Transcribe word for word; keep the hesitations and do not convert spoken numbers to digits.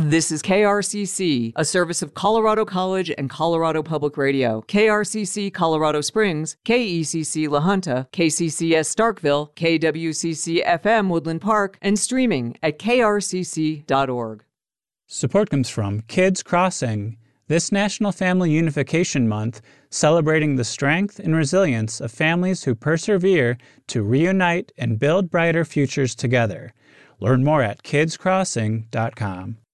This is K R C C, a service of Colorado College and Colorado Public Radio. K R C C Colorado Springs, K E C C La Junta, K C C S Starkville, K W C C F M Woodland Park, and streaming at K R C C dot org. Support comes from Kids Crossing, this National Family Unification Month, celebrating the strength and resilience of families who persevere to reunite and build brighter futures together. Learn more at kids crossing dot com.